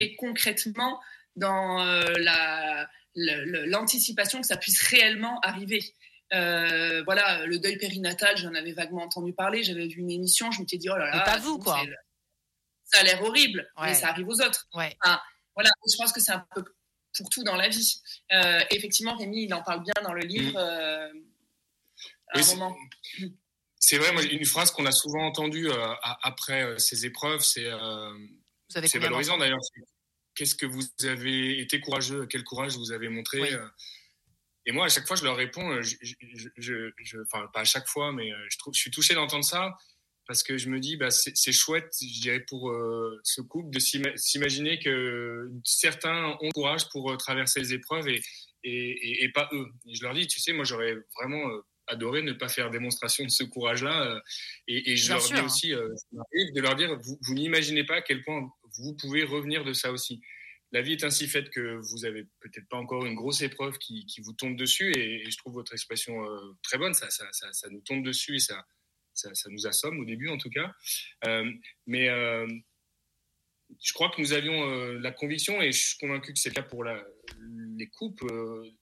concrètement dans l'anticipation que ça puisse réellement arriver. Voilà, le deuil périnatal, j'en avais vaguement entendu parler, j'avais vu une émission, je m'étais dit, oh là là. Mais pas vous, quoi. Ça a l'air horrible, ouais. Mais ça arrive aux autres. Ouais. Enfin, voilà, je pense que c'est un peu pour tout dans la vie. Effectivement, Rémi, il en parle bien dans le livre. Un moment. C'est vrai, moi, une phrase qu'on a souvent entendue après ces épreuves, c'est valorisant d'ailleurs. Qu'est-ce que vous avez été courageux, quel courage vous avez montré. Et moi, à chaque fois, je leur réponds, enfin, pas à chaque fois, mais je suis touché d'entendre ça parce que je me dis, c'est chouette, je dirais, pour ce couple de s'imaginer que certains ont courage pour traverser les épreuves et pas eux. Et je leur dis, tu sais, moi, j'aurais vraiment adoré ne pas faire démonstration de ce courage-là. Et je leur dis aussi, ça m'arrive de leur dire, vous n'imaginez pas à quel point vous pouvez revenir de ça aussi. La vie est ainsi faite que vous avez peut-être pas encore une grosse épreuve qui vous tombe dessus et je trouve votre expression très bonne. Ça nous tombe dessus et ça nous assomme au début en tout cas. Mais je crois que nous avions la conviction et je suis convaincu que c'est le cas pour les couples